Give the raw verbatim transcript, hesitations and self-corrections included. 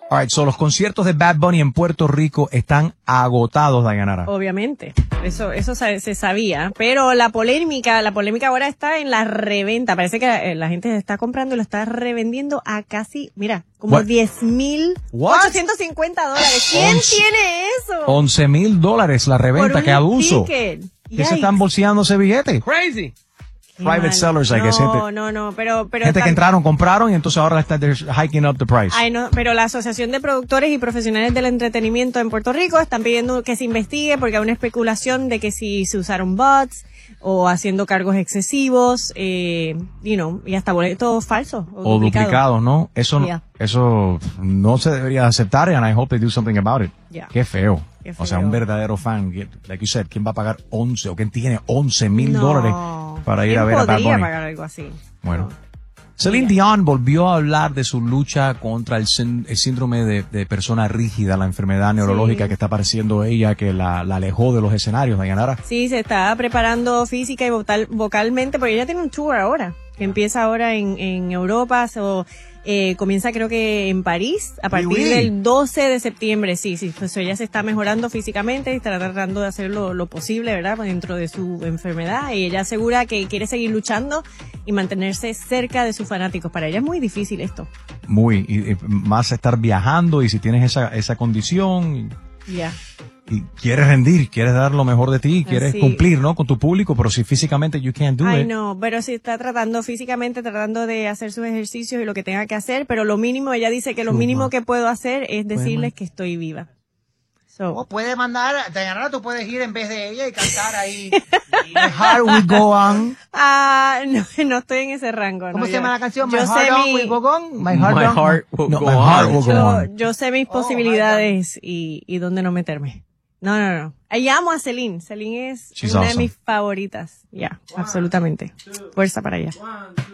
All right, so los conciertos de Bad Bunny en Puerto Rico están agotados, Dayanara. Obviamente, eso eso se, se sabía, pero la polémica, la polémica ahora está en la reventa. Parece que la, la gente está comprando y lo está revendiendo a casi, mira, como diez mil ochocientos cincuenta dólares. ¿Quién Once, tiene eso? once mil dólares la reventa, qué abuso. Ticket. ¿Qué se están bolseando ese billete? Crazy. Private sellers, I guess. No, gente, no, no, pero... pero gente está, que entraron, compraron y entonces ahora están hiking up the price. Ay, no, pero la Asociación de Productores y Profesionales del Entretenimiento en Puerto Rico están pidiendo que se investigue porque hay una especulación de que si se usaron bots o haciendo cargos excesivos, eh, you know, y hasta boletos falsos o, o duplicados, duplicados, ¿no? Eso, yeah. eso no se debería aceptar and I hope they do something about it. Yeah. Qué feo. Qué feo. O sea, un verdadero fan, like you said, ¿quién va a pagar once o quién tiene once mil dólares para ir a ver a Bad Bunny? ¿Quién podría pagar algo así? Bueno. No. Celine Mira. Dion volvió a hablar de su lucha contra el, el síndrome de, de persona rígida, la enfermedad neurológica sí. que está padeciendo ella, que la, la alejó de los escenarios, Dayanara. Sí, se está preparando física y vocal, vocalmente, porque ella tiene un tour ahora, que empieza ahora en, en Europa, so, eh, comienza creo que en París, a partir oui, oui. del doce de septiembre, sí, sí, pues ella se está mejorando físicamente y está tratando de hacer lo, lo posible, ¿verdad?, dentro de su enfermedad, y ella asegura que quiere seguir luchando y mantenerse cerca de sus fanáticos. Para ella es muy difícil esto. Muy, y, y más estar viajando, y si tienes esa, esa condición... Ya. Yeah. Y quieres rendir, quieres dar lo mejor de ti, quieres sí. cumplir, ¿no?, con tu público, pero si físicamente you can't do Ay, it. no, pero si está tratando físicamente, tratando de hacer sus ejercicios y lo que tenga que hacer, pero lo mínimo, ella dice que lo Suma. mínimo que puedo hacer es decirles que estoy viva. So. O puede mandar, Dayanara, tú puedes ir en vez de ella y cantar ahí. My heart will go on. Ah, no, no estoy en ese rango. ¿Cómo no, se yo, llama la canción? Yo My sé heart mi, will go on. My heart, my heart will no, go my on. Heart will go yo, on. yo sé mis oh, posibilidades y, y dónde no meterme. No, no, no. Ahí amo a Celine. Celine es She's una awesome. de mis favoritas. Ya, yeah, absolutamente. Fuerza para allá.